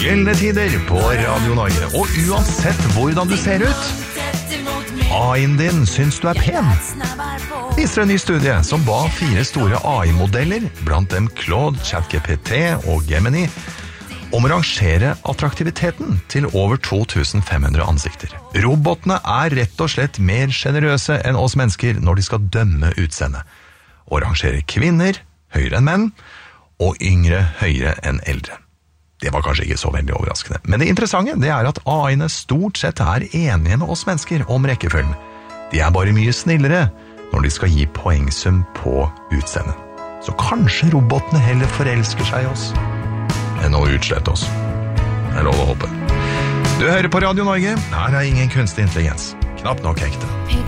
Gjeldende tider på Radio Norge. Og uansett hvordan du ser ut, AI-en din syns du pen. Viser en ny studie som ba 4 store AI-modeller, blant dem Claude, ChatGPT og Gemini, om å rangere attraktiviteten til over 2500 ansikter. Robotene rett og slett mer generøse enn oss mennesker når de skal dømme utseende, og rangere kvinner høyere enn menn, og yngre høyere enn eldre. Det var kanskje ikke så veldig overraskende. Men det interessante det at AI-ene stort sett enige med oss mennesker om rekkefølgen. De bare mye snillere når de skal gi poengsum på utseendet. Så kanskje robotene heller forelsker seg i oss enn å utslette oss. Det lov å håpe. Du hører på Radio Norge. Her ingen kunstig intelligens. Knapt nok ekte.